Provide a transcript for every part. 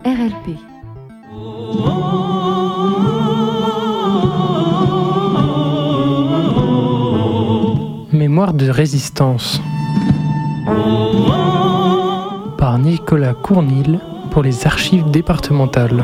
RLP. Mémoire de résistance par Nicolas Cournil pour les archives départementales.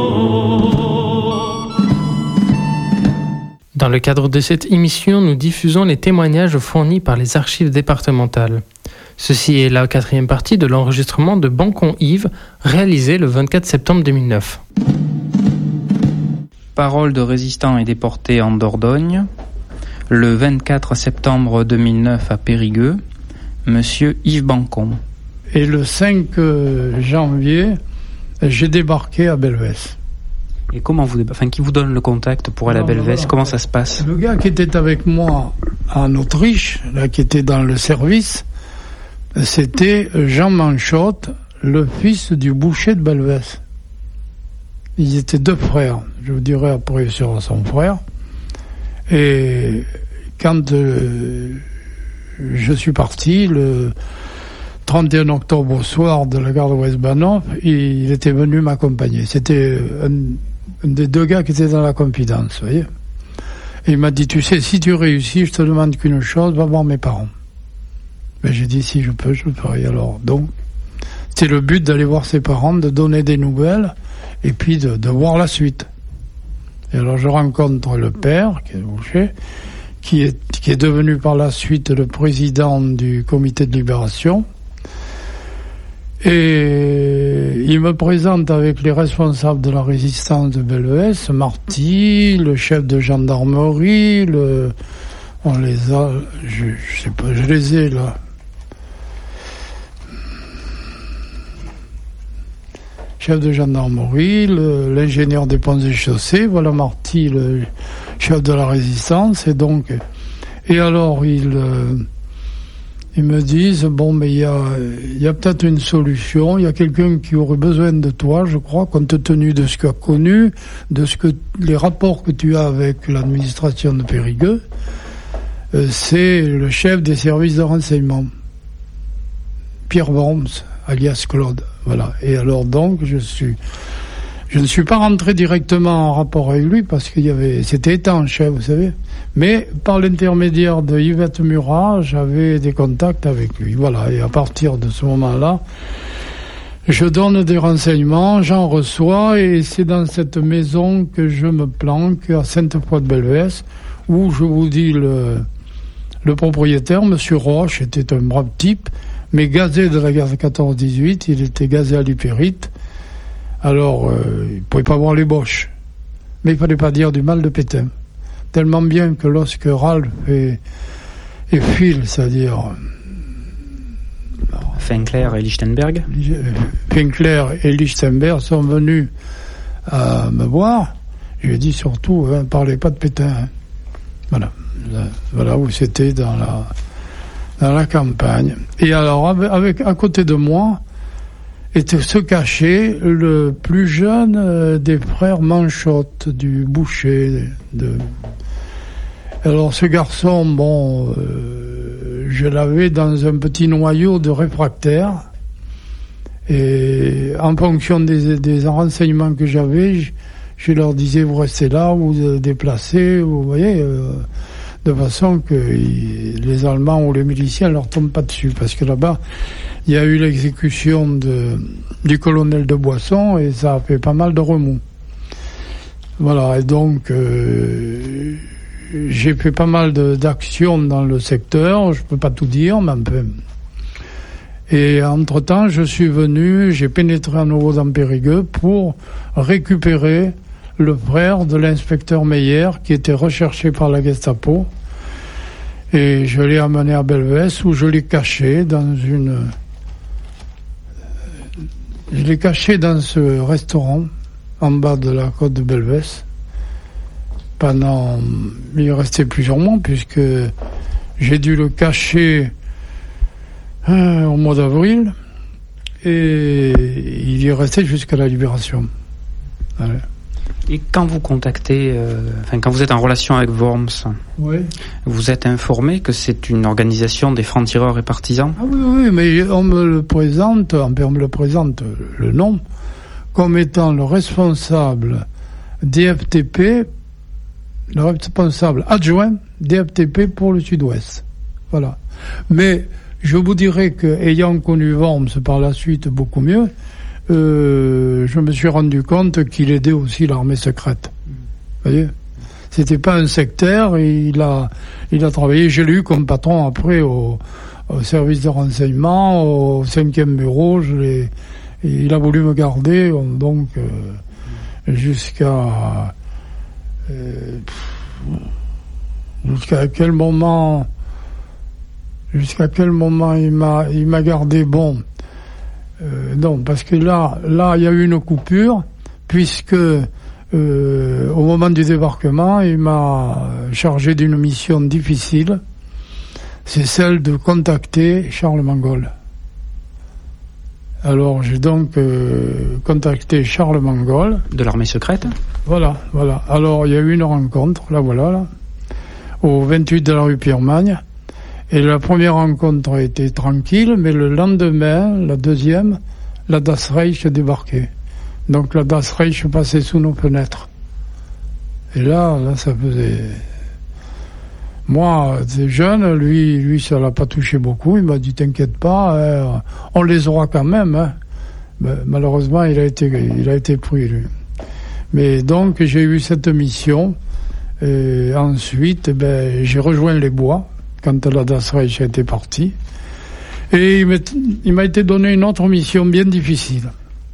Dans le cadre de cette émission, nous diffusons les témoignages fournis par les archives départementales. Ceci est la 4e partie de l'enregistrement de Bancon Yves, réalisé le 24 septembre 2009. Parole de résistants et déportés en Dordogne. Le 24 septembre 2009 à Périgueux, Monsieur Yves Bancon. Et le 5 janvier, j'ai débarqué à Belvès. Et comment qui vous donne le contact pour aller à Belvès? Voilà. Comment ça se passe? Le gars qui était avec moi en Autriche, là, qui était dans le service, c'était Jean Manchotte, le fils du boucher de Belvès. Ils étaient 2 frères. Je vous dirai après sur son frère. Et quand je suis parti, le 31 octobre au soir de la gare de Westbanov, il était venu m'accompagner. C'était un des 2 gars qui étaient dans la confidence, vous voyez. Et il m'a dit, tu sais, si tu réussis, je te demande qu'une chose, va voir mes parents. Mais j'ai dit, si je peux, je le ferai. Alors, donc, c'était le but d'aller voir ses parents, de donner des nouvelles, et puis de voir la suite. Et alors, je rencontre le père, qui est le boucher, qui est devenu par la suite le président du comité de libération. Et il me présente avec les responsables de la résistance de Belvès, Marty, le chef de gendarmerie, on les a, je sais pas, je les ai là. Chef de gendarmerie, l'ingénieur des ponts et chaussées, voilà Marty, le chef de la résistance, et alors ils me disent, bon, mais il y a peut-être une solution, il y a quelqu'un qui aurait besoin de toi, je crois, compte tenu de ce que tu as connu, les rapports que tu as avec l'administration de Périgueux, c'est le chef des services de renseignement, Pierre Worms, alias Claude, voilà. Et alors donc, je ne suis pas rentré directement en rapport avec lui parce c'était étanche, vous savez. Mais par l'intermédiaire de Yvette Murat, j'avais des contacts avec lui. Voilà. Et à partir de ce moment-là, je donne des renseignements, j'en reçois, et c'est dans cette maison que je me planque à Sainte-Foy-de-Belvès, où je vous dis le propriétaire, Monsieur Roche, était un brave type, mais gazé de la guerre de 14-18, il était gazé à l'hypérite. Alors, il ne pouvait pas voir les boches. Mais il ne fallait pas dire du mal de Pétain. Tellement bien que lorsque Ralph et Phil, c'est-à-dire Finkler et Lichtenberg, sont venus me voir, je lui ai dit surtout, ne parlez pas de Pétain. Hein. Voilà. Voilà où c'était dans la campagne. Et alors, à côté de moi, se cachait le plus jeune des frères Manchotte, du boucher. Alors ce garçon, je l'avais dans un petit noyau de réfractaires, et en fonction des renseignements que j'avais, je leur disais, vous restez là, vous déplacez, vous voyez, de façon que les Allemands ou les miliciens ne leur tombent pas dessus, parce que là-bas, il y a eu l'exécution du colonel de Boisson, et ça a fait pas mal de remous. Voilà, et donc j'ai fait pas mal d'actions dans le secteur, je peux pas tout dire, mais un peu. Et entre-temps, j'ai pénétré à nouveau dans Périgueux pour récupérer le frère de l'inspecteur Meyer, qui était recherché par la Gestapo, et je l'ai amené à Belvès, où je l'ai caché dans ce restaurant en bas de la côte de Belvès. Il est resté plusieurs mois, puisque j'ai dû le cacher au mois d'avril, et il y est resté jusqu'à la libération. Voilà. Et quand vous contactez, quand vous êtes en relation avec Worms, oui. Vous êtes informé que c'est une organisation des francs-tireurs et partisans? Ah oui, mais on me le présente le nom comme étant le responsable DFTP, le responsable adjoint DFTP pour le Sud-Ouest. Voilà. Mais je vous dirais que, ayant connu Worms par la suite beaucoup mieux, je me suis rendu compte qu'il aidait aussi l'armée secrète. Vous voyez ? C'était pas un sectaire, il a travaillé, je l'ai eu comme patron après au service de renseignement, au 5e bureau, il a voulu me garder, donc jusqu'à quel moment il m'a gardé. Bon, non, parce que là il y a eu une coupure, puisque au moment du débarquement, il m'a chargé d'une mission difficile, c'est celle de contacter Charles Mangol. Alors j'ai donc contacté Charles Mangol. De l'armée secrète ? Voilà. Alors il y a eu une rencontre, là, au 28 de la rue Pierremagne. Et la première rencontre a été tranquille, mais le lendemain, la deuxième, la Das Reich débarquait. Donc la Das Reich passait sous nos fenêtres. Et là ça faisait... Moi, c'est jeune, lui ça l'a pas touché beaucoup. Il m'a dit, t'inquiète pas, on les aura quand même. Hein. Ben, malheureusement, il a été pris, lui. Mais donc, j'ai eu cette mission. Et ensuite, j'ai rejoint les bois, quand la Das Reich était partie. Et il m'a été donné une autre mission bien difficile.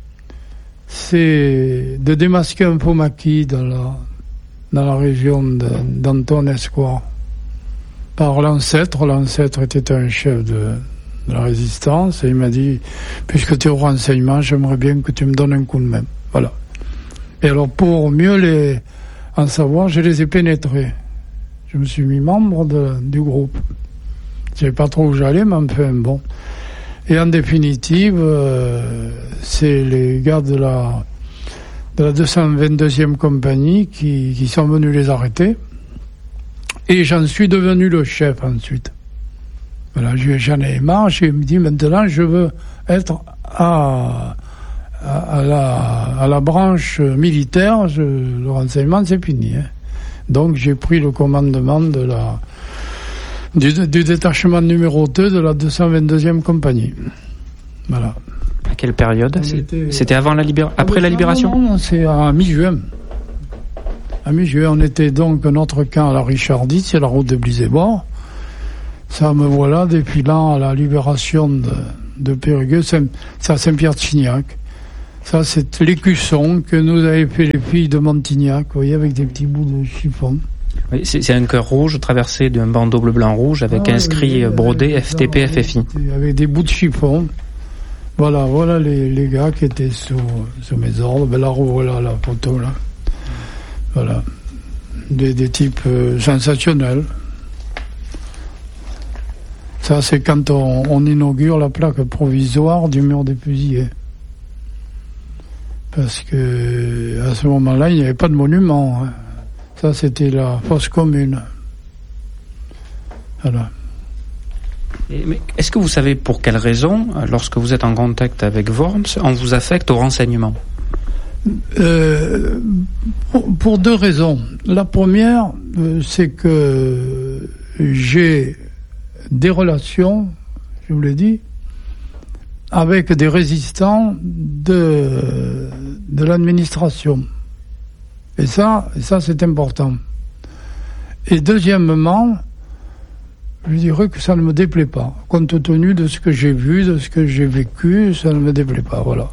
C'est de démasquer un faux maquis dans la région d'Anton Escoir. Par l'ancêtre était un chef de la résistance, et il m'a dit, puisque tu es au renseignement, j'aimerais bien que tu me donnes un coup de main. Voilà. Et alors, pour mieux en savoir, je les ai pénétrés. Je me suis mis membre du groupe. Je savais pas trop où j'allais, mais enfin, bon. Et en définitive, c'est les gars de la 222e compagnie qui sont venus les arrêter. Et j'en suis devenu le chef ensuite. Voilà, j'en ai marre, je me dis maintenant je veux être à la branche militaire, le renseignement c'est fini. Hein. Donc j'ai pris le commandement du détachement numéro 2 de la 222e compagnie. Voilà. À quelle période ? C'était avant après la libération ? Non, c'est à mi-juin. À mi-juin, on était donc notre camp à la Richardie, c'est la route de Blisébord. Ça me voilà défilant à la libération de Périgueux, c'est à Saint-Pierre-de-Chignac. Ça, c'est l'écusson que nous avaient fait les filles de Montignac, vous voyez, avec des petits bouts de chiffon. Oui, c'est un cœur rouge traversé d'un bandeau bleu-blanc-rouge avec inscrit brodé FTP FFI. Avec des bouts de chiffon. Voilà les gars qui étaient sous mes ordres. Ben là, voilà la photo, là. Voilà. Des types sensationnels. Ça, c'est quand on inaugure la plaque provisoire du mur des fusillés. Parce que à ce moment-là, il n'y avait pas de monument. Hein. Ça, c'était la fosse commune. Voilà. Mais est-ce que vous savez pour quelle raison, lorsque vous êtes en contact avec Worms, on vous affecte au renseignement ? Pour deux raisons. La première, c'est que j'ai des relations, je vous l'ai dit, avec des résistants de l'administration. Et ça c'est important. Et deuxièmement, je dirais que ça ne me déplaît pas. Compte tenu de ce que j'ai vu, de ce que j'ai vécu, ça ne me déplaît pas, voilà.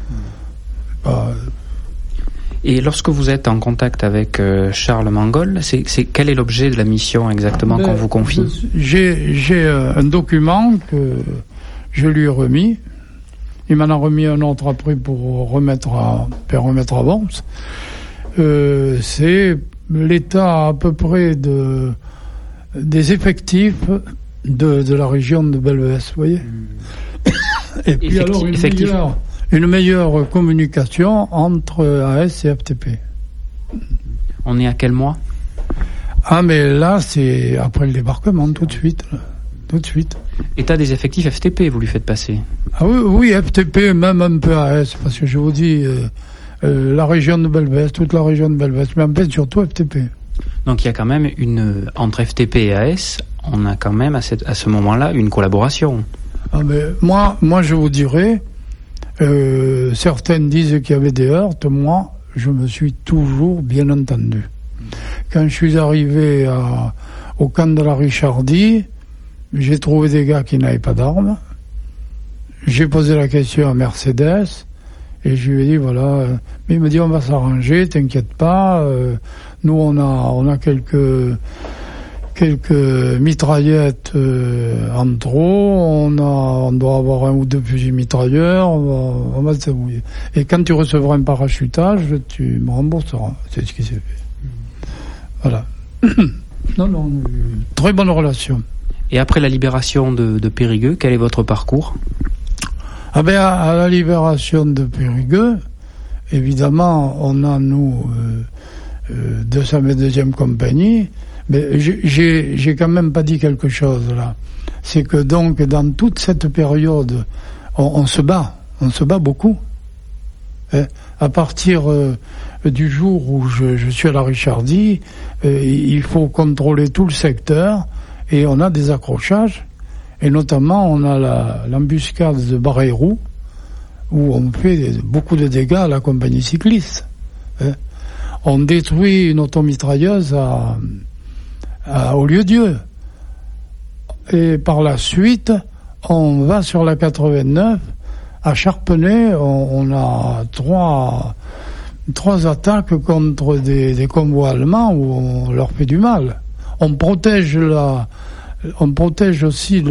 Et lorsque vous êtes en contact avec Charles Mangol, quel est l'objet de la mission exactement qu'on vous confie ? J'ai un document que je lui ai remis. Il m'en a remis un autre après pour remettre à Worms. C'est l'état à peu près des effectifs de la région de Belvès, vous voyez. Et puis alors une meilleure communication entre AS et FTP. On est à quel mois ? Ah, mais là, c'est après le débarquement, tout de suite. Là. tout de suite. État des effectifs FTP, vous lui faites passer? Ah oui, FTP, même un peu AS, parce que je vous dis, la région de Belvès, toute la région de Belvès, mais en fait surtout FTP. Donc il y a quand même entre FTP et AS, on a quand même à ce moment-là une collaboration. Ah mais moi je vous dirais, certaines disent qu'il y avait des heurts, moi je me suis toujours bien entendu. Quand je suis arrivé au camp de la Richardie, j'ai trouvé des gars qui n'avaient pas d'armes. J'ai posé la question à Mercedes et je lui ai dit voilà, mais il me dit on va s'arranger, t'inquiète pas, nous on a quelques mitraillettes en trop, on doit avoir 1 ou 2 fusils mitrailleurs, on va se débrouiller. Et quand tu recevras un parachutage, tu me rembourseras. C'est ce qui s'est fait. Voilà. Non, très bonne relation. Et après la libération de Périgueux, quel est votre parcours? Ah ben à la libération de Périgueux, évidemment, on a nous 222e compagnie, mais j'ai quand même pas dit quelque chose là. C'est que donc dans toute cette période, on se bat beaucoup. À partir du jour où je suis à la Richardie, il faut contrôler tout le secteur et on a des accrochages. Et notamment, on a l'embuscade de Barreiro, où on fait beaucoup de dégâts à la compagnie cycliste. On détruit une automitrailleuse au Lieu-Dieu. Et par la suite, on va sur la 89, à Charpenay, on a trois attaques contre des convois allemands où on leur fait du mal. On protège aussi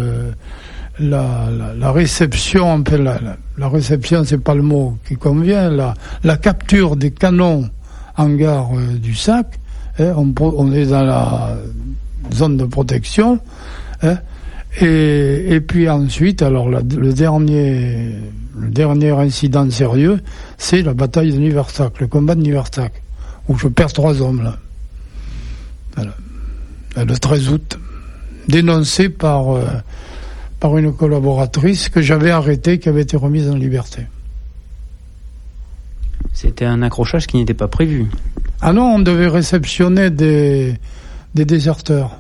la réception, enfin la réception, c'est pas le mot qui convient, la capture des canons en gare du Sac. On est dans la zone de protection. Et puis ensuite, alors le dernier incident sérieux, c'est la bataille de Niversac, le combat de Niversac, où je perds 3 hommes là. Voilà. Le 13 août. Dénoncé par une collaboratrice que j'avais arrêtée, qui avait été remise en liberté. C'était un accrochage qui n'était pas prévu. Ah non, on devait réceptionner des déserteurs.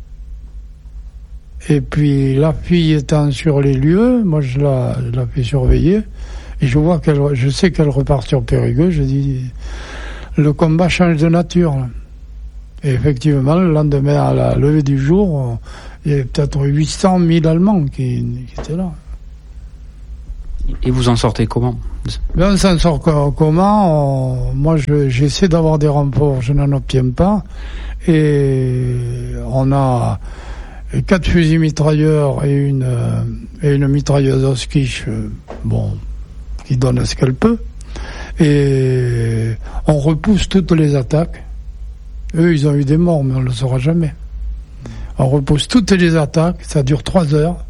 Et puis la fille étant sur les lieux, moi je la fais surveiller, et je sais qu'elle repart sur Périgueux. Je dis, le combat change de nature là. Et effectivement, le lendemain, à la levée du jour, il y avait peut-être 800 000 Allemands qui étaient là. Et vous en sortez comment? On s'en sort comment? Moi, j'essaie d'avoir des renforts, je n'en obtiens pas. Et on a 4 fusils mitrailleurs et une mitrailleuse Oskich, qui donne ce qu'elle peut. Et on repousse toutes les attaques. Eux, ils ont eu des morts, mais on ne le saura jamais. On repousse toutes les attaques, ça dure 3 heures.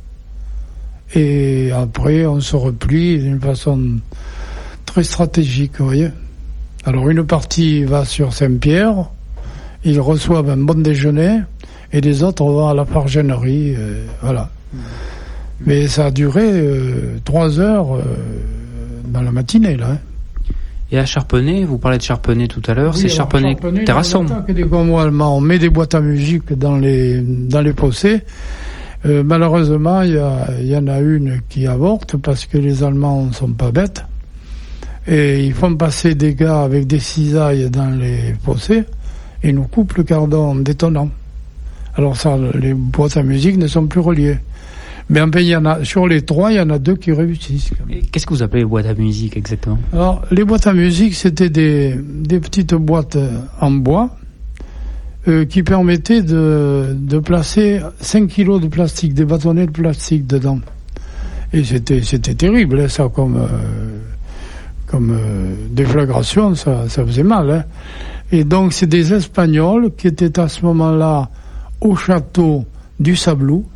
Et après, on se replie d'une façon très stratégique, vous voyez. Alors, une partie va sur Saint-Pierre, ils reçoivent un bon déjeuner, et les autres vont à la Fargennerie, voilà. Mais ça a duré 3 heures dans la matinée, là. Et à Charpenay, vous parlez de Charpenay tout à l'heure, oui, c'est Charpenay-Terrasson. On met des boîtes à musique dans les fossés. Malheureusement, il y en a une qui avorte parce que les Allemands ne sont pas bêtes. Et ils font passer des gars avec des cisailles dans les fossés et nous coupent le cardon en détonnant. Alors ça, les boîtes à musique ne sont plus reliées. Mais en fait, sur les 3, il y en a 2 qui réussissent. Qu'est-ce que vous appelez les boîtes à musique exactement? Alors, les boîtes à musique, c'était des petites boîtes en bois qui permettaient de placer 5 kilos de plastique, des bâtonnets de plastique dedans. Et c'était terrible, hein, ça, comme déflagration, ça faisait mal. Hein. Et donc, c'est des Espagnols qui étaient à ce moment-là au château du Sablou,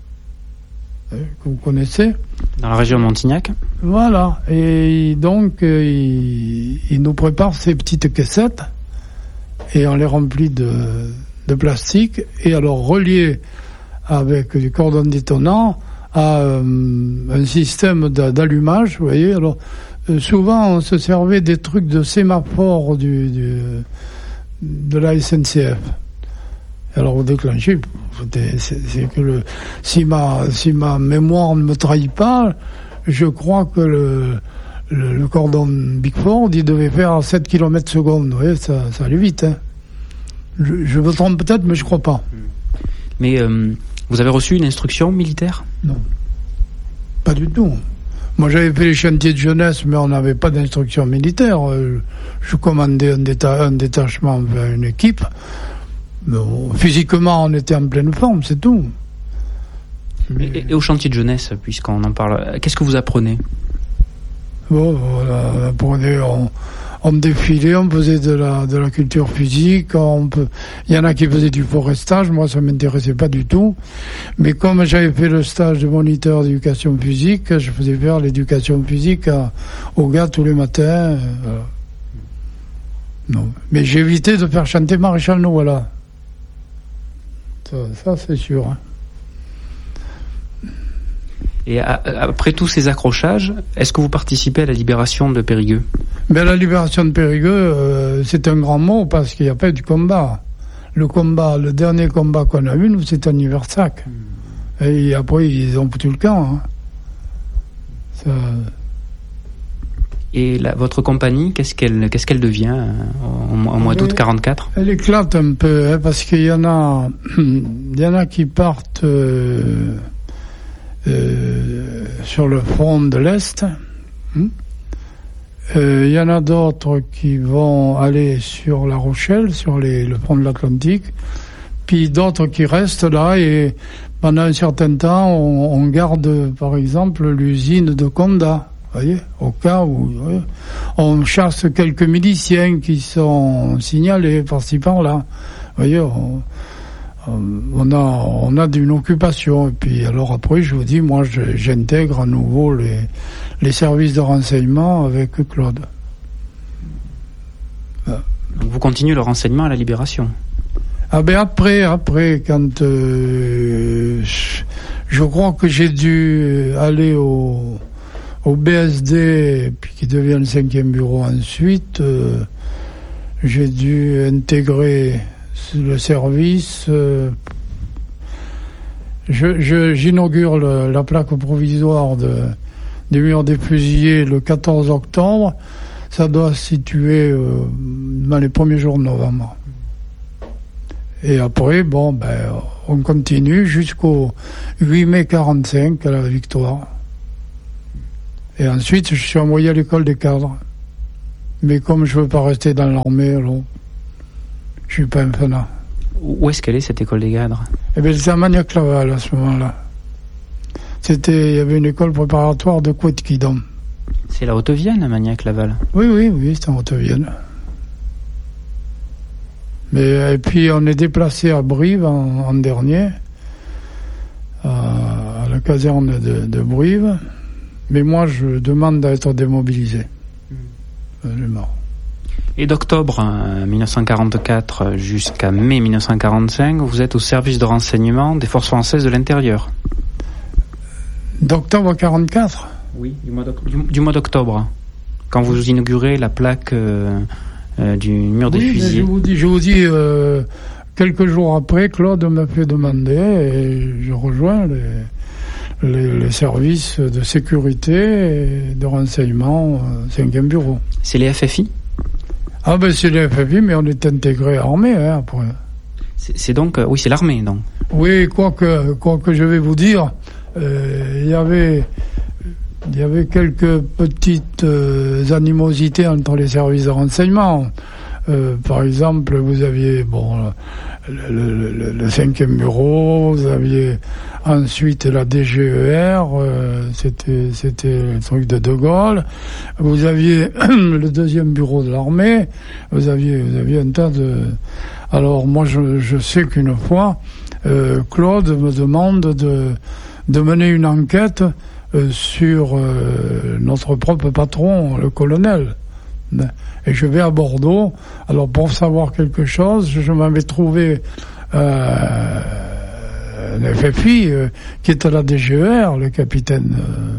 que vous connaissez. Dans la région de Montignac. Voilà. Et donc, ils nous préparent ces petites caissettes et on les remplit de plastique. Et alors, reliées avec du cordon détonnant à un système d'allumage, vous voyez. Alors, souvent, on se servait des trucs de sémaphore de la SNCF. Alors, au déclencher, c'est que si ma mémoire ne me trahit pas, je crois que le cordon Big Ford, il devait faire 7 km secondes. Vous voyez, ça allait vite. Hein. Je me trompe peut-être, mais je crois pas. Mais vous avez reçu une instruction militaire ? Non, pas du tout. Moi, j'avais fait les chantiers de jeunesse, mais on n'avait pas d'instruction militaire. Je commandais un détachement vers une équipe. Mais physiquement, on était en pleine forme, c'est tout. Et au chantier de jeunesse, puisqu'on en parle, qu'est-ce que vous apprenez ? Bon, voilà, on défilait, on faisait de la culture physique, il y en a qui faisaient du forestage, moi ça m'intéressait pas du tout, mais comme j'avais fait le stage de moniteur d'éducation physique, je faisais faire l'éducation physique aux gars tous les matins. Voilà. Non, mais j'ai évité de faire chanter Maréchal Noël, là. Ça c'est sûr. Hein. Et après tous ces accrochages, est-ce que vous participez à la libération de Périgueux ? Mais la libération de Périgueux, c'est un grand mot parce qu'il n'y a pas eu de combat. Le dernier combat qu'on a eu, nous, c'était à Niversac. Et après, ils ont foutu le camp. Hein. Et votre compagnie, qu'est-ce qu'elle devient au mois d'août 44 ? Elle éclate un peu, hein, parce qu'il y en a qui partent sur le front de l'Est. Il y en a d'autres qui vont aller sur La Rochelle, sur le front de l'Atlantique, puis d'autres qui restent là et pendant un certain temps on garde par exemple l'usine de Condat, voyez, au cas où on chasse quelques miliciens qui sont signalés par-ci par-là, voyez. On a d'une occupation et puis alors après je vous dis, moi j'intègre à nouveau les services de renseignement avec Claude. Donc vous continuez le renseignement à la Libération ? Ah ben après quand je crois que j'ai dû aller au BSD puis qui devient le 5e bureau ensuite, j'ai dû intégrer le service. J'inaugure la plaque provisoire des murs des fusillés le 14 octobre. Ça doit se situer dans les premiers jours de novembre. Et après, on continue jusqu'au 8 mai 45 à la victoire. Et ensuite, je suis envoyé à l'école des cadres. Mais comme je veux pas rester dans l'armée, alors je suis pas un fanat. Où est-ce qu'elle est, cette école des cadres ? Eh bien, c'était à Magnac-Laval à ce moment-là. Il y avait une école préparatoire de Couët-Quidam. C'est la Haute-Vienne, à Magnac-Laval ? Oui, c'est en Haute-Vienne. Et puis, on est déplacé à Brive en dernier, à la caserne de Brive. Mais moi, je demande à être démobilisé. Je suis mort. Et d'octobre 1944 jusqu'à mai 1945, vous êtes au service de renseignement des forces françaises de l'intérieur. D'octobre 44 ? Oui, du mois d'octobre, quand vous inaugurez la plaque du mur des fusillés. Je vous dis, quelques jours après, Claude m'a fait demander et je rejoins les services de sécurité et de renseignement 5e bureau. C'est les FFI ? Ah ben c'est les FFI, mais on est intégré à l'armée après. C'est donc, oui, c'est l'armée donc. Oui, quoi que je vais vous dire, il y avait quelques petites animosités entre les services de renseignement. Par exemple, vous aviez le 5e bureau, vous aviez ensuite la DGER, c'était le truc de Gaulle. Vous aviez le 2e bureau de l'armée. Vous aviez un tas de. Alors moi, je sais qu'une fois, Claude me demande de mener une enquête sur notre propre patron, le colonel. Et je vais à Bordeaux. Alors pour savoir quelque chose, je m'avais trouvé FFI, qui est à la DGER, le capitaine.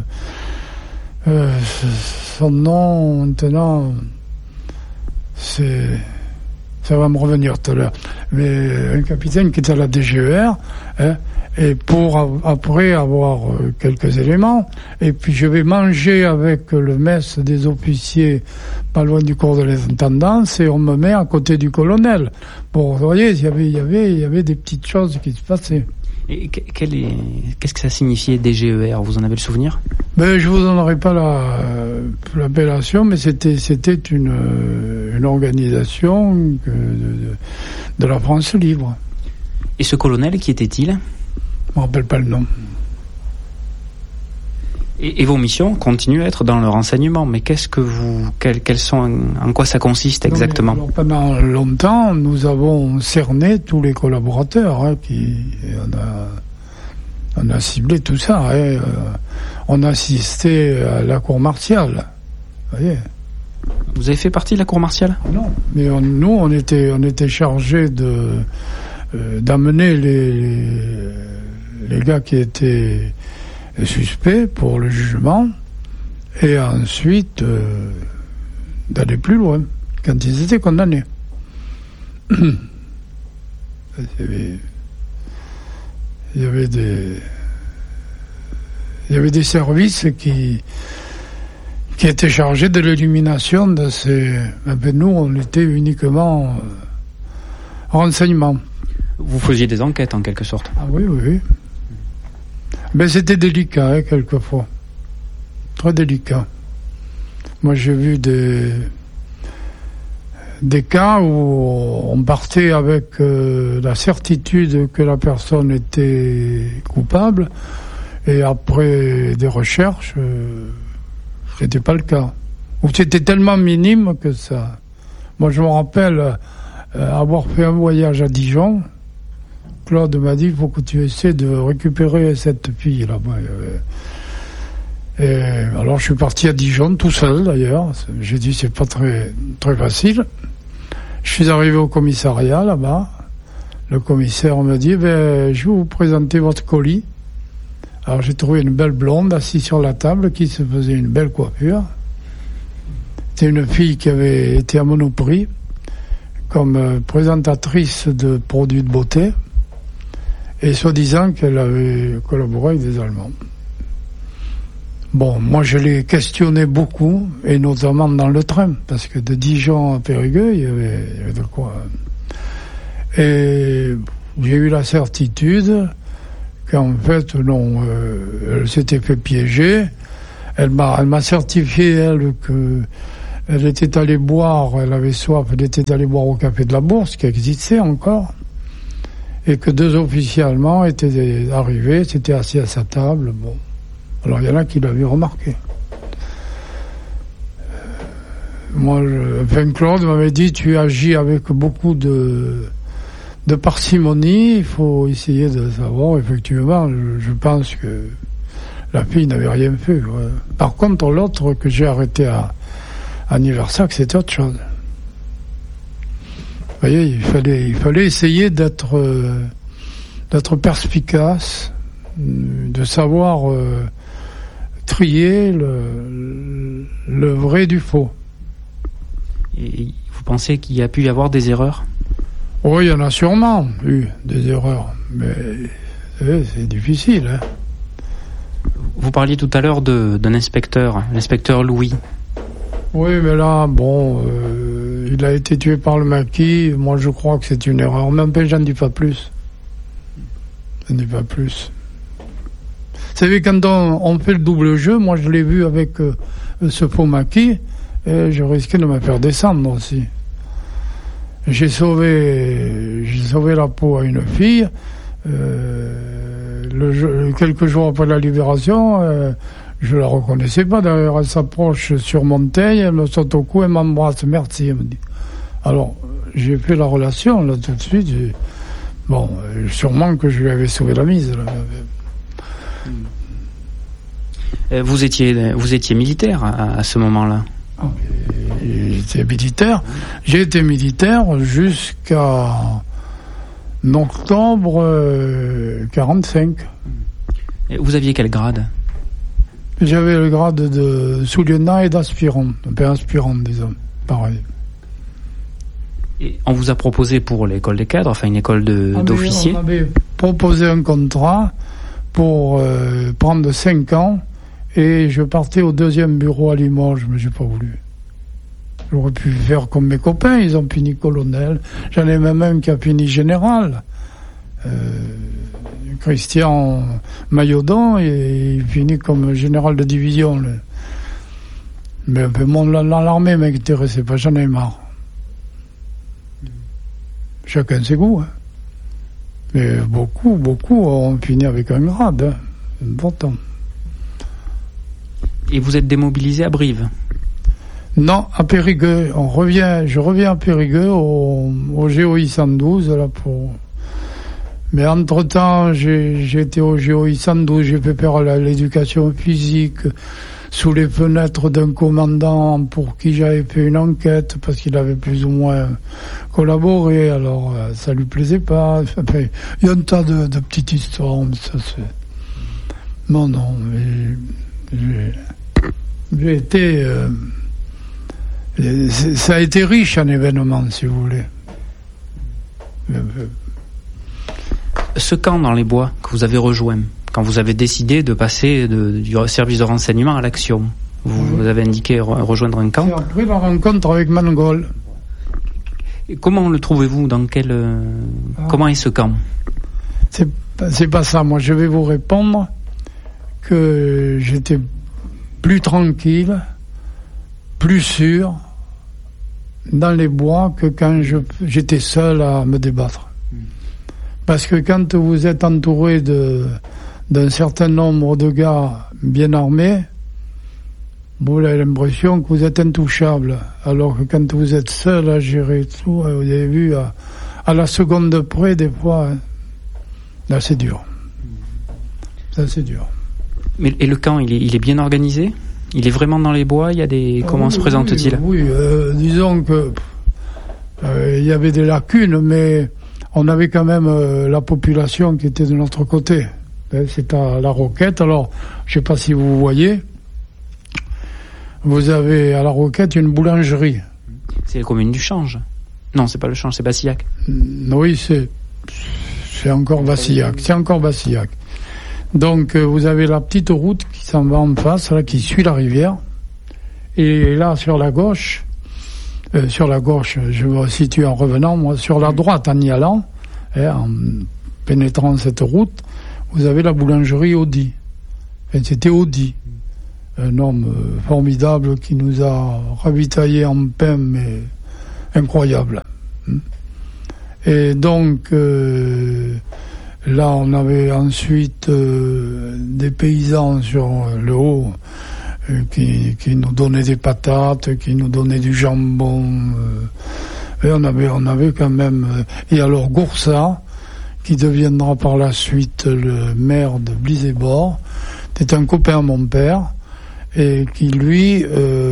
Son nom, maintenant, ça va me revenir tout à l'heure. Mais un capitaine qui est à la DGER, hein, et pour après avoir quelques éléments, et puis je vais manger avec le mess des officiers pas loin du corps de l'intendance, et on me met à côté du colonel. Bon, vous voyez, il y avait des petites choses qui se passaient. Et qu'est-ce que ça signifiait DGER? Vous en avez le souvenir? Ben, je vous donnerai pas l'appellation, mais c'était une organisation de la France libre. Et ce colonel, qui était-il? Je me rappelle pas le nom. Et vos missions continuent à être dans le renseignement, mais quelles sont, en quoi ça consiste exactement? Alors, pendant longtemps, nous avons cerné tous les collaborateurs, hein, on a ciblé tout ça, hein, on a assisté à la cour martiale, vous voyez. Vous avez fait partie de la cour martiale? Non, mais nous, on était chargés d'amener les gars qui étaient suspects pour le jugement, et ensuite d'aller plus loin quand ils étaient condamnés. Il y avait des services qui étaient chargés de l'élimination de ces... nous, on était uniquement renseignement. Vous faisiez des enquêtes en quelque sorte? Ah oui, oui. Mais c'était délicat, hein, quelquefois. Très délicat. Moi, j'ai vu des cas où on partait avec la certitude que la personne était coupable, et après des recherches, c'était pas le cas. Ou c'était tellement minime que ça... Moi, je me rappelle avoir fait un voyage à Dijon. Claude m'a dit, il faut que tu essaies de récupérer cette fille là-bas. Et alors je suis parti à Dijon, tout seul d'ailleurs. J'ai dit, c'est pas très, très facile. Je suis arrivé au commissariat là-bas. Le commissaire me dit, je vais vous présenter votre colis. Alors j'ai trouvé une belle blonde assise sur la table qui se faisait une belle coiffure. C'était une fille qui avait été à Monoprix comme présentatrice de produits de beauté. Et soi-disant qu'elle avait collaboré avec des Allemands. Bon, moi je l'ai questionné beaucoup, et notamment dans le train, parce que de Dijon à Périgueux, il y avait de quoi. Et j'ai eu la certitude qu'en fait, non, elle s'était fait piéger. Elle m'a certifié, elle, que elle était allée boire, elle avait soif, elle était allée boire au Café de la Bourse, qui existait encore. Et que 2 officiers allemands étaient arrivés, s'étaient assis à sa table. Bon, alors il y en a qui l'avaient remarqué. Moi, Claude m'avait dit, tu agis avec beaucoup de parcimonie, il faut essayer de savoir. Effectivement, je pense que la fille n'avait rien fait. Ouais. Par contre, l'autre que j'ai arrêté à Niversac, c'était autre chose. Vous voyez, il fallait essayer d'être perspicace, de savoir trier le vrai du faux. Et vous pensez qu'il y a pu y avoir des erreurs? Oui, il y en a sûrement eu des erreurs, mais c'est difficile. Hein. Vous parliez tout à l'heure d'un inspecteur, l'inspecteur Louis. Oui, mais là, bon, il a été tué par le maquis. Moi, je crois que c'est une erreur. Même pas, j'en dis pas plus. J'en dis pas plus. Vous savez, quand on fait le double jeu, moi, je l'ai vu avec ce faux maquis, et je risquais de me faire descendre aussi. J'ai sauvé la peau à une fille. Quelques jours après la libération, je la reconnaissais pas. D'ailleurs, elle s'approche sur mon taille, elle me saute au cou, elle m'embrasse. Merci, elle me dit. Alors, j'ai fait la relation, là, tout de suite. Bon, sûrement que je lui avais sauvé la mise. Là. Vous étiez militaire à ce moment-là? J'étais militaire. J'ai été militaire jusqu'à En octobre 45. Et vous aviez quel grade? J'avais le grade de sous-lieutenant et d'aspirant. Enfin, aspirant, disons. Pareil. Et on vous a proposé pour l'école des cadres, enfin une école d'officiers? On avait proposé un contrat pour prendre 5 ans et je partais au 2e bureau à Limoges, mais j'ai pas voulu. J'aurais pu faire comme mes copains, ils ont fini colonel. J'en ai même un qui a fini général. Christian Mailloudon, et il finit comme général de division. Mais un peu l'armée m'intéressait pas, j'en ai marre. Chacun ses goûts. Hein. Mais beaucoup ont fini avec un grade. Hein. Important. Et vous êtes démobilisé à Brive? Non, à Périgueux. Je reviens à Périgueux au GOI 112 là pour. Mais entre-temps, j'ai été au GOI 112, j'ai fait faire l'éducation physique sous les fenêtres d'un commandant pour qui j'avais fait une enquête parce qu'il avait plus ou moins collaboré, alors ça lui plaisait pas. Enfin, il y a un tas de petites histoires, mais ça c'est... Non, j'ai été... ça a été riche en événements, si vous voulez. Ce camp dans les bois que vous avez rejoint, quand vous avez décidé de passer du service de renseignement à l'action, vous avez indiqué rejoindre un camp. C'est après la rencontre avec Mangol. Et comment le trouvez-vous? Comment est ce camp? C'est pas ça. Moi, je vais vous répondre que j'étais plus tranquille, plus sûr dans les bois que quand j'étais seul à me débattre. Parce que quand vous êtes entouré d'un certain nombre de gars bien armés, vous avez l'impression que vous êtes intouchable. Alors que quand vous êtes seul à gérer tout, vous avez vu, à la seconde près, des fois, hein, là c'est dur. Ça c'est dur. Et le camp, il est bien organisé? Il est vraiment dans les bois? Comment se présente-t-il? Oui, disons que il y avait des lacunes, mais on avait quand même la population qui était de notre côté. C'est à la Roquette. Alors, je ne sais pas si vous voyez, vous avez à la Roquette une boulangerie. C'est la commune du Change. Non, c'est pas le Change, c'est Bassillac. Oui, c'est encore Bassillac. C'est encore Bassillac. Donc, vous avez la petite route qui s'en va en face, là, qui suit la rivière. Et là, sur la gauche, je me situe en revenant, moi, sur la droite en y allant, en pénétrant cette route, vous avez la boulangerie Audi. Et c'était Audi, un homme formidable qui nous a ravitaillés en pain, mais incroyable. Et donc, là, on avait ensuite des paysans sur le haut, qui nous donnaient des patates, qui nous donnaient du jambon. Et on avait quand même... Et alors Goursat, qui deviendra par la suite le maire de Blisébord, était un copain à mon père, et qui, lui,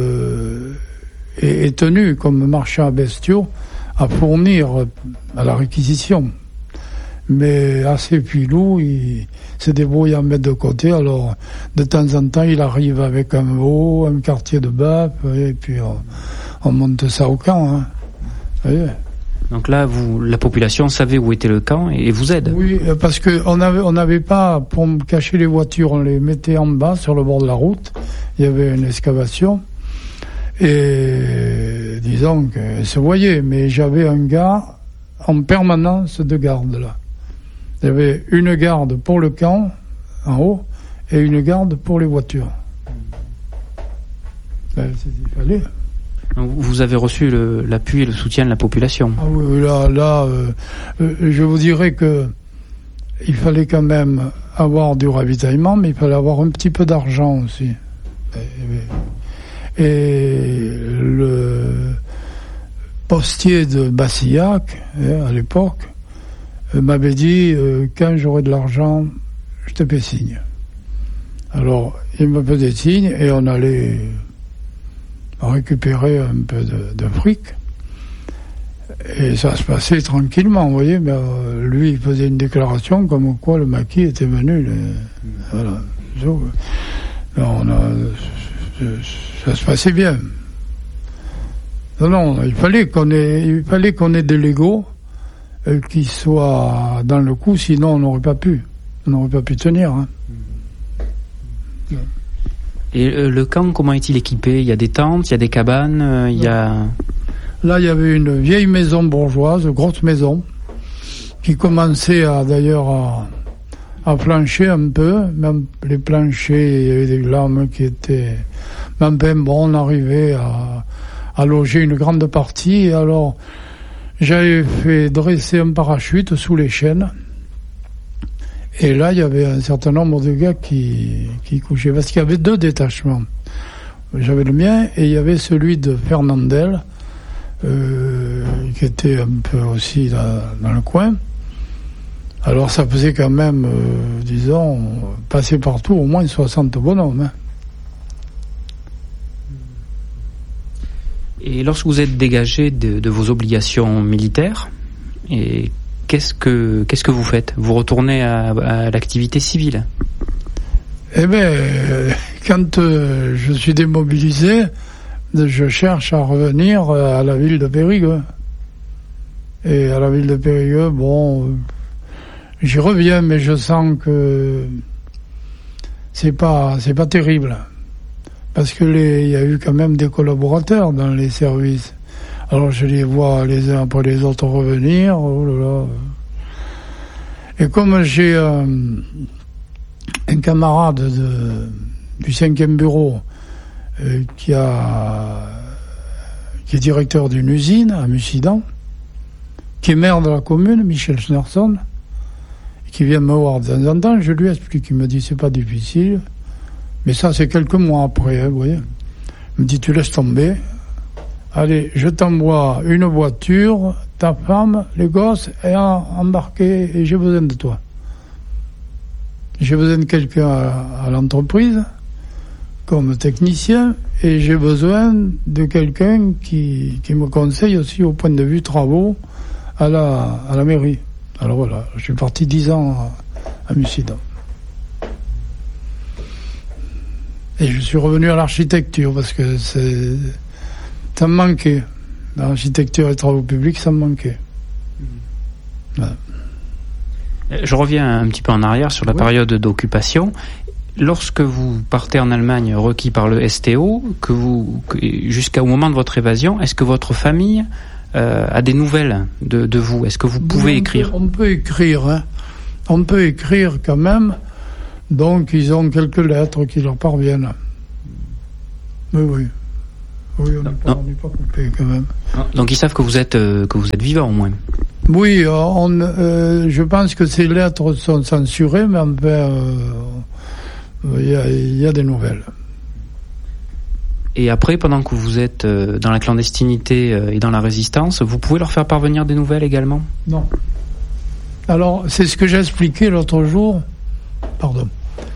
est tenu, comme marchand à bestiaux, à fournir à la réquisition. Mais assez filou, il se débrouille à mettre de côté. Alors, de temps en temps, il arrive avec un veau, un quartier de bœuf, et puis on monte ça au camp. Hein. Voyez. Donc là, la population savait où était le camp et vous aide. Oui, parce qu'on n'avait pas, pour cacher les voitures, on les mettait en bas, sur le bord de la route. Il y avait une excavation. Et disons que se voyait, mais j'avais un gars en permanence de garde là. Il y avait une garde pour le camp, en haut, et une garde pour les voitures. Il fallait. Donc vous avez reçu l'appui et le soutien de la population. Ah oui, là, je vous dirais que il fallait quand même avoir du ravitaillement, mais il fallait avoir un petit peu d'argent aussi. Et le postier de Bassillac, à l'époque, m'avait dit quand j'aurai de l'argent, je te fais signe. Alors, il me faisait signe et on allait récupérer un peu de fric. Et ça se passait tranquillement, vous voyez. Mais lui, il faisait une déclaration comme quoi le maquis était venu. Voilà. Ça se passait bien. Non, il fallait qu'on ait des légaux qui soient dans le coup, sinon on n'aurait pas pu tenir. Hein. Et le camp, comment est-il équipé? Il y a des tentes, il y a des cabanes, il y a... Là, il y avait une vieille maison bourgeoise, grosse maison, qui commençait d'ailleurs à plancher un peu. Même les planchers, il y avait des lames qui étaient... Même bon, on arrivait à loger une grande partie. Et alors, j'avais fait dresser un parachute sous les chênes. Et là, il y avait un certain nombre de gars qui couchaient. Parce qu'il y avait 2 détachements. J'avais le mien et il y avait celui de Fernandel, qui était un peu aussi dans le coin. Alors ça faisait quand même, disons, passer partout au moins 60 bonhommes. Hein. Et lorsque vous êtes dégagé de vos obligations militaires, et qu'est-ce que vous faites? Vous retournez à l'activité civile? Eh bien, quand je suis démobilisé, je cherche à revenir à la ville de Périgueux. Et à la ville de Périgueux, bon, j'y reviens, mais je sens que c'est pas terrible. Parce que il y a eu quand même des collaborateurs dans les services. Alors je les vois les uns après les autres revenir. Oh là là. Et comme j'ai un camarade du 5e bureau qui est directeur d'une usine à Mussidan, qui est maire de la commune, Michel Schnerson, qui vient me voir de temps en temps, je lui explique. Il me dit c'est pas difficile. Mais ça, c'est quelques mois après, hein, vous voyez. Il me dit, tu laisses tomber. Allez, je t'envoie une voiture, ta femme, les gosses, et embarqués, et j'ai besoin de toi. J'ai besoin de quelqu'un à l'entreprise, comme technicien, et j'ai besoin de quelqu'un qui me conseille aussi au point de vue travaux à la mairie. Alors voilà, je suis parti 10 ans à Mussidan. Et je suis revenu à l'architecture parce que ça me manquait. L'architecture et les travaux publics, ça me manquait. Voilà. Je reviens un petit peu en arrière sur la période d'occupation. Lorsque vous partez en Allemagne requis par le STO, jusqu'au moment de votre évasion, est-ce que votre famille a des nouvelles de vous? Est-ce que vous pouvez écrire? On peut écrire, hein. On peut écrire quand même. Donc, ils ont quelques lettres qui leur parviennent. Oui, on n'est pas coupé quand même. Donc, ils savent que vous êtes vivant au moins. Oui, je pense que ces lettres sont censurées, mais enfin, il y a des nouvelles. Et après, pendant que vous êtes dans la clandestinité et dans la résistance, vous pouvez leur faire parvenir des nouvelles également? Non. Alors, c'est ce que j'ai expliqué l'autre jour. Pardon.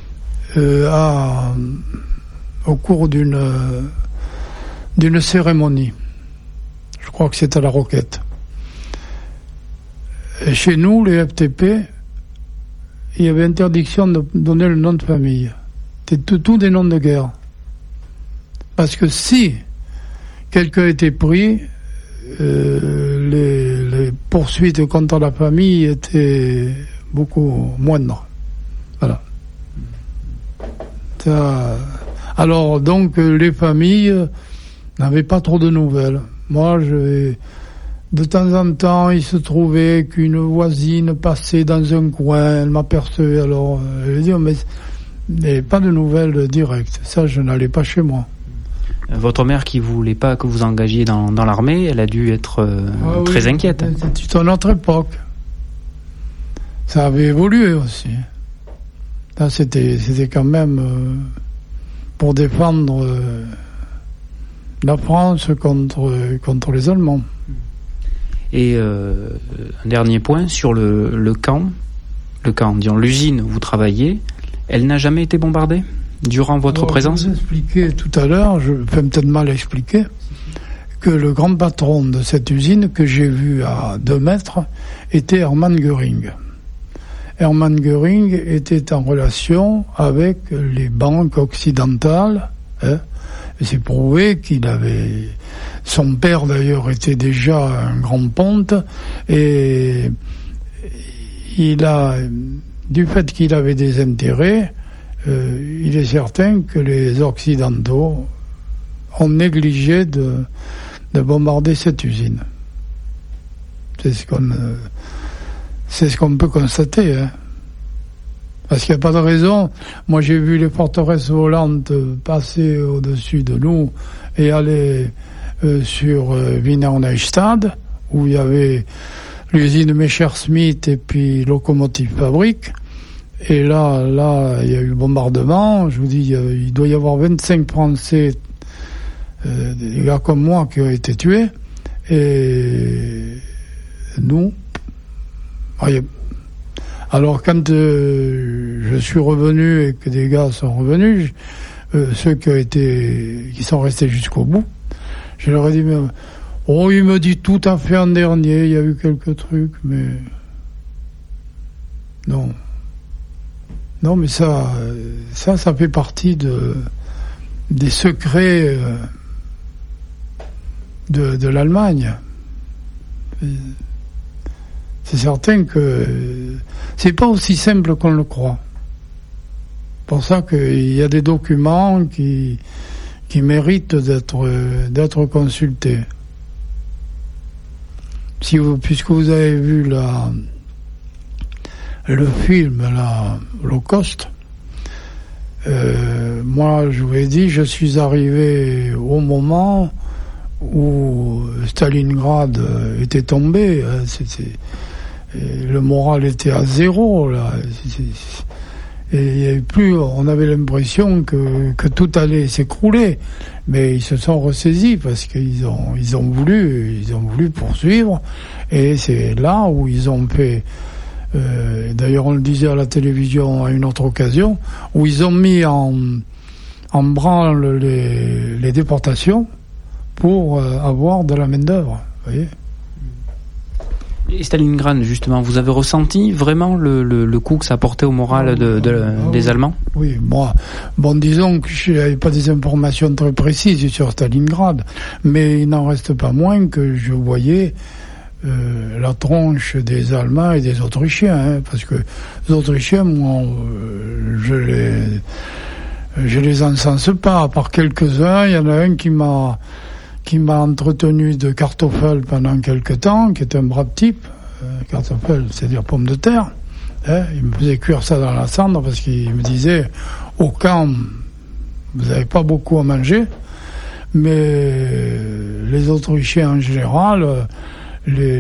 Au cours d'une cérémonie. Je crois que c'était à la Roquette. Et chez nous, les FTP, il y avait interdiction de donner le nom de famille. C'était tout des noms de guerre. Parce que si quelqu'un était pris, les poursuites contre la famille étaient beaucoup moindres. Voilà. Alors donc les familles n'avaient pas trop de nouvelles. Moi, de temps en temps, il se trouvait qu'une voisine passait dans un coin, elle m'apercevait, alors je dis mais pas de nouvelles directes. Ça, je n'allais pas chez moi. Votre mère qui voulait pas que vous engagiez dans l'armée, elle a dû être très inquiète. C'était une autre époque. Ça avait évolué aussi. Là, c'était quand même pour défendre la France contre les Allemands. Et un dernier point sur le camp, disons l'usine où vous travaillez, elle n'a jamais été bombardée durant votre présence? Je vous ai expliqué tout à l'heure, je fais peut-être mal expliquer, que le grand patron de cette usine, que j'ai vu à 2 mètres, était Hermann Göring. Hermann Göring était en relation avec les banques occidentales. Et c'est prouvé qu'il avait... Son père, d'ailleurs, était déjà un grand ponte. Et il a... Du fait qu'il avait des intérêts, il est certain que les Occidentaux ont négligé de bombarder cette usine. C'est ce qu'on peut constater, hein. Parce qu'il n'y a pas de raison. Moi, j'ai vu les forteresses volantes passer au-dessus de nous et aller sur Wiener Neustadt, où il y avait l'usine Messerschmitt et puis Locomotive Fabrique. Et là, il y a eu bombardement. Je vous dis, il doit y avoir 25 Français, des gars comme moi, qui ont été tués. Et nous, rien. Alors quand je suis revenu et que des gars sont revenus, ceux qui sont restés jusqu'au bout, je leur ai dit, il me dit tout à fait en dernier, il y a eu quelques trucs, mais non. Non, mais ça fait partie des secrets de l'Allemagne. C'est certain que c'est pas aussi simple qu'on le croit. C'est pour ça qu'il y a des documents qui méritent d'être consultés. Puisque vous avez vu le film l'Holocauste, moi je vous ai dit, je suis arrivé au moment où Stalingrad était tombé. Le moral était à zéro là. Et il y avait plus, on avait l'impression que tout allait s'écrouler, mais ils se sont ressaisis parce qu'ils ont voulu poursuivre, et c'est là où ils ont fait. D'ailleurs, on le disait à la télévision à une autre occasion, où ils ont mis en branle les déportations pour avoir de la main-d'œuvre. Vous voyez. Et Stalingrad, justement, vous avez ressenti vraiment le coup que ça portait au moral des Allemands ? Oui, moi, disons que je n'avais pas des informations très précises sur Stalingrad, mais il n'en reste pas moins que je voyais la tronche des Allemands et des Autrichiens, hein, parce que les Autrichiens, moi, je les encense pas, à part quelques-uns. Il y en a un qui m'a entretenu de Kartoffel pendant quelque temps, qui est un brave type. Kartoffel, c'est-à-dire pomme de terre. Hein, il me faisait cuire ça dans la cendre parce qu'il me disait, au camp, vous n'avez pas beaucoup à manger, mais les Autrichiens en général,